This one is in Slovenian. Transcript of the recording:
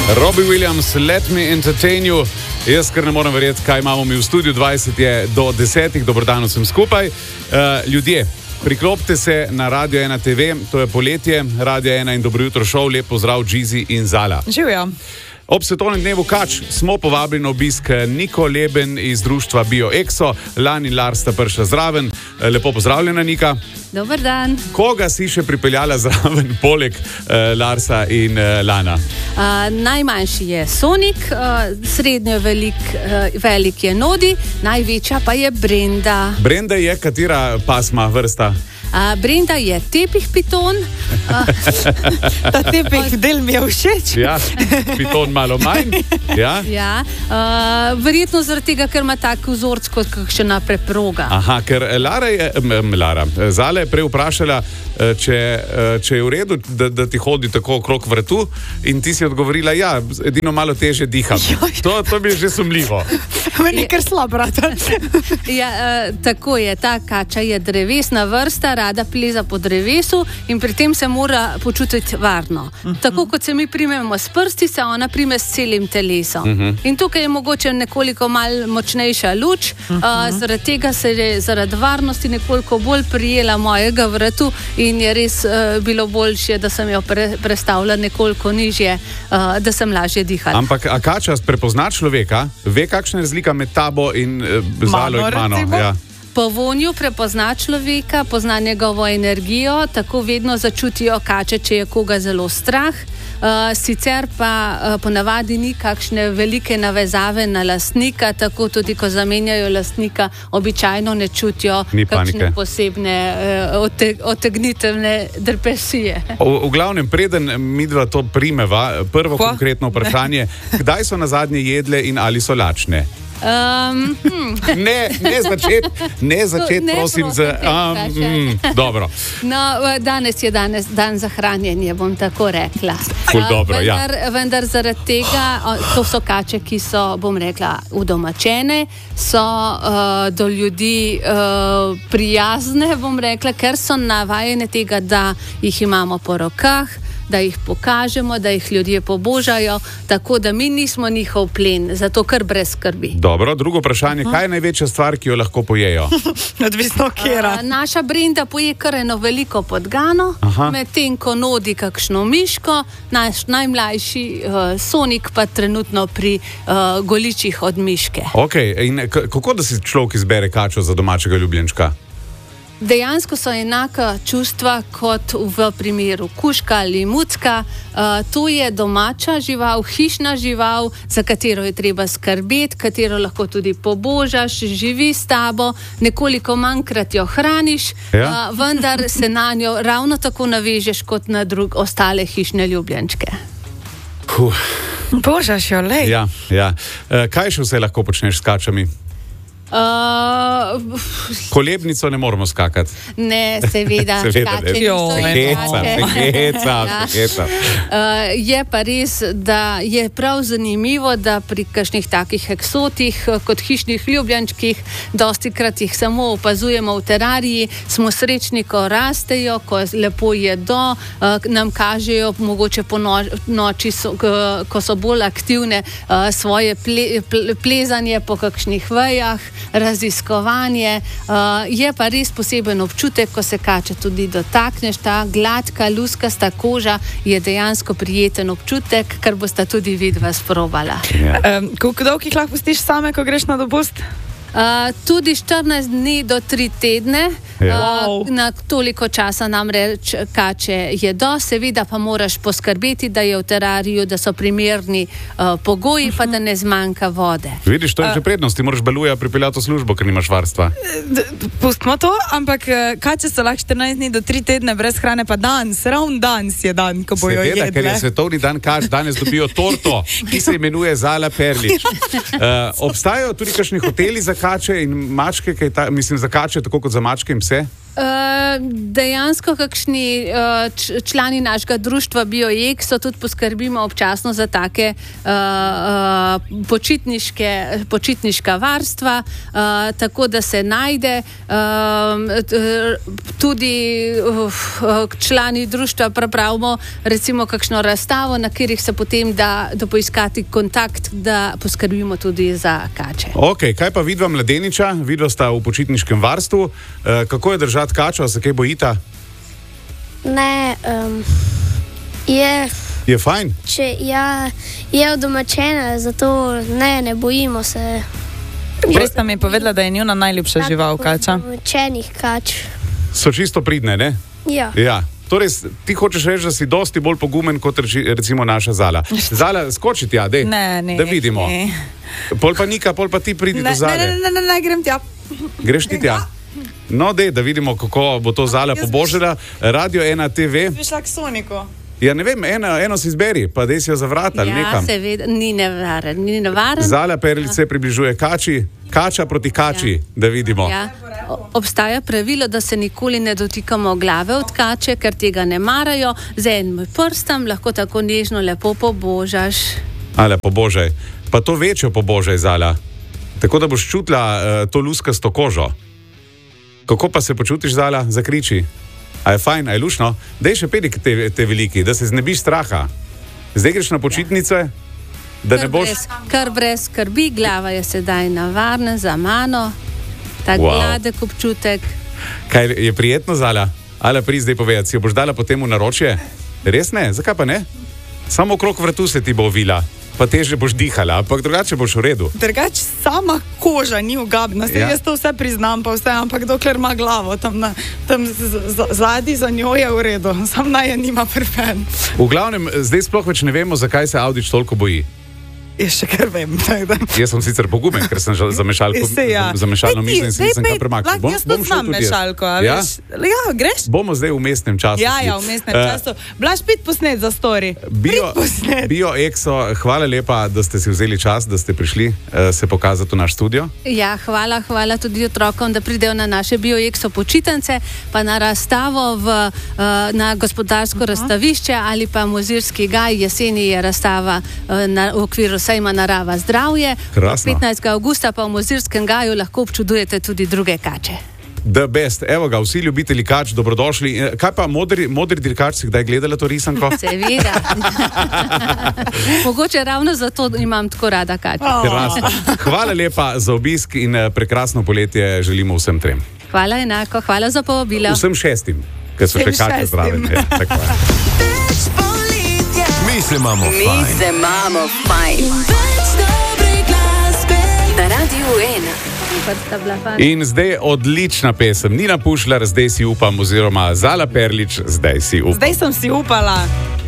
Robbie Williams, Let Me Entertain You. Jaz kar ne morem verjeti, kaj imamo mi v studiu. 20 je do 10, dobrodan vsem skupaj. Ljudje, priklopite se na Radio 1 TV, to je poletje, Radio 1 in Dobro jutro šov, lep pozdrav Džizi in Zala. Živijo. Ob svetovnem dnevu kač smo povabili na obisk Niko Leben iz društva BioExo. Lan in Lars sta prišla zraven. Lepo pozdravljena, Nika. Dober dan. Koga si še pripeljala zraven, poleg Larsa in Lana? Najmanjši je Sonik, srednjo velik je Nodi, največja pa je Brenda. Brenda je katera pasma, vrsta? Brenda je tepih piton. Ta tepih del mi je všeč. Ja, piton malo manj. Ja. Ja, verjetno zaradi tega, ker ima tak vzorc kot kakšna preproga. Aha, ker Zala je prej vprašala, če je v redu, da ti hodi tako okrog vratu, in ti si odgovorila, ja, edino malo teže diham. To mi je že sumljivo. Meni je kar slab, brata. Ja, tako je, ta kača je drevesna vrsta, rada pleza po drevesu in pri tem se mora počutiti varno. Tako kot se mi primemo s prsti, se ona prime s celim telesom. In tukaj je mogoče nekoliko malo močnejša luč, zaradi tega se je zaradi varnosti nekoliko bolj prijela mojega vratu in je res bilo boljše, da sem jo prestavila nekoliko nižje, da sem lažje dihala. Ampak a kača prepozna človeka? Ve, kakšna je razlika med tabo in Zalo in mano? Ja. Po vonju prepozna človeka, pozna njegovo energijo, tako vedno začutijo kače, če je koga zelo strah. Sicer pa ponavadi ni kakšne velike navezave na lastnika, tako tudi ko zamenjajo lastnika, običajno ne čutijo kakšne posebne otegnitevne depresije. V glavnem, preden midva to primeva, prvo konkretno vprašanje, kdaj so nazadnje jedle in ali so lačne? Ne začet, prosim. Dobro. No, danes je dan za hranjenje, bom tako rekla. Dobro, vendar zaradi tega, to so kače, ki so, bom rekla, udomačene, so do ljudi prijazne, bom rekla, ker so navajene tega, da jih imamo po rokah, da jih pokažemo, da jih ljudje pobožajo, tako da mi nismo njihov plen, zato kar brez skrbi. Dobro, drugo vprašanje, kaj je največja stvar, ki jo lahko pojejo? Odvisno kera. Naša Brenda poje kar eno veliko podgano, medtem ko Nodi kakšno miško, naš najmlajši Sonik pa trenutno pri goličih od miške. Ok, in kako da si človek izbere kačo za domačega ljubljenčka? Dejansko so enaka čustva kot v primeru kužka ali mucka. To je domača žival, hišna žival, za katero je treba skrbeti, katero lahko tudi pobožaš, živi s tabo, nekoliko manjkrat jo hraniš, vendar se na njo ravno tako navežeš kot na ostale hišne ljubljenčke. Božaš jo, lej. Ja. Kaj še vse lahko počneš s kačami? Kolebnico ne moramo skakati. Ne, seveda. Heca. Je pa res, da je prav zanimivo, da pri kakšnih takih eksotih kot hišnih ljubljenčkih dostikrat jih samo opazujemo v terariji, smo srečni, ko rastejo, ko lepo jedo, nam kažejo mogoče po noči, ko so bolj aktivne, svoje plezanje po kakšnih vejah, raziskovanje. Je pa res poseben občutek, ko se kače tudi dotakneš, ta gladka, luskasta koža je dejansko prijeten občutek, kar bosta tudi vidva sprobala. Koliko dolg jih lahko pustiš same, ko greš na dopust? Tudi 14 dni do 3 tedne. Na toliko časa namreč kače jedo, seveda pa moraš poskrbeti, da je v terariju, da so primerni pogoji, pa da ne zmanjka vode. Vidiš, to je že prednost, ti moraš Beluja pripeljati v službo, ker nimaš varstva. Pustimo to, ampak kače so lahko 14 dni do 3 tedne brez hrane, pa ravno danes je dan, ko bojo jedle. Seveda, ker je svetovni dan kač, danes dobijo torto, ki se imenuje Zala Perlič. Obstajajo tudi kakšni hoteli za kače in mačke, mislim za kače, tako kot za mačke in pse? Dejansko kakšni člani našega društva BioExo tudi poskrbimo občasno za take počitniška varstva, tako da se najde. Tudi člani društva pripravimo recimo kakšno razstavo, na katerih se potem da poiskati kontakt, da poskrbimo tudi za kače. Ok, kaj pa vidva mladeniča? Vidva sta v počitniškem varstvu. Kako je držati kačo? Se kaj bojita? Ne, Je fajn? je odomačena, zato ne bojimo se. Res nam je povedala, da je njuna najljubša žival kača. Odomačenih kač. So čisto pridne, ne? Ja. Torej, ti hočeš reči, da si dosti bolj pogumen kot recimo naša Zala. Zala, skoči tja, dej. Ne. Da vidimo. Ne. Pol pa Nika, pol pa ti pridi do Zale. Ne, grem tja. Greš ti tja? No, dej, da vidimo, kako bo to Zala pobožila. Radio 1 TV. Bi šla k Soniku. Ja, ne vem, eno si izberi, pa dej si jo zavrat ali nekam. Ja, seveda, ni nevaren. Zala Perlič se približuje kači, kača proti kači, da vidimo. Ja. Obstaja pravilo, da se nikoli ne dotikamo glave od kače, ker tega ne marajo. Z enim prstom lahko tako nežno lepo pobožaš. Ale, pobožaj. Pa to večjo pobožaj, Zala. Tako da boš čutila to luskasto kožo. Kako pa se počutiš, Zala? Zakriči. A je fajn, a je lušno? Dej še pedi te veliki, da se znebiš straha. Zdaj greš na počitnice, da ne boš... Kar brez skrbi, glava je sedaj navarna za mano. Tak gladek občutek. Kaj je prijetno, Zala? Ale, pri zdaj povedati, si jo boš dala potem v naročje? Res ne? Zakaj pa ne? Samo okrog vratu se ti bo ovila, pa težje boš dihala, ampak drugače boš v redu. Drugače sama koža ni ugabna, jaz to vse priznam, pa vse, ampak dokler ima glavo tam zadnji za njo je v redu, sam naj je nima prefen. V glavnem, zdaj sploh več ne vemo, zakaj se Avdić toliko boji. Je še kar vem. Jaz sem sicer pogumen, ker sem za mešalno mizo in sem kar premaknil. Jaz to znam mešalko, a veš? Ja, greš? Bomo zdaj v mestnem času. Ja, v mestnem času. Blaž, pit posnet za story. BioExo, hvala lepa, da ste si vzeli čas, da ste prišli se pokazati v naš studio. Ja, hvala tudi otrokom, da pridejo na naše BioExo počitnice, pa na razstavo na gospodarsko razstavišče ali pa Mozirski gaj. Jeseni je razstava v okviru sejma Narava zdravje. Krasno. 15. avgusta pa v Mozirskem gaju lahko občudujete tudi druge kače. The best. Evo ga, vsi ljubitelji kač, dobrodošli. Kaj pa modri dirkač, si kdaj gledala to risanko? Seveda. Mogoče ravno zato imam tako rada kač. Krasno. Hvala lepa za obisk in prekrasno poletje želimo vsem trem. Hvala enako, hvala za povabilo. Vsem šestim, ker so še kače zraven. Ja, tako je. Mi se imamo fajn. Na Radiu 1. In zdaj odlična pesem. Nina Pušlar, zdaj si upam, oziroma Zala Perlič, zdaj si upam. Zdaj sem si upala.